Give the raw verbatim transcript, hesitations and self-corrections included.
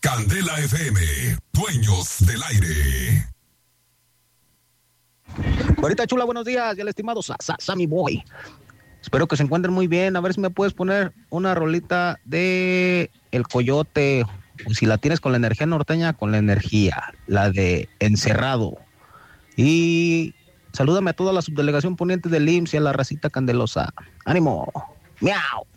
Candela F M, dueños del aire. Ahorita chula, buenos días, ya el estimado Sa Sa Sammy Boy. Espero que se encuentren muy bien. A ver si me puedes poner una rolita de El Coyote. O si la tienes con la energía norteña, con la energía. La de Encerrado. Y salúdame a toda la subdelegación poniente del I M S S y a la racita candelosa. ¡Ánimo! ¡Miau!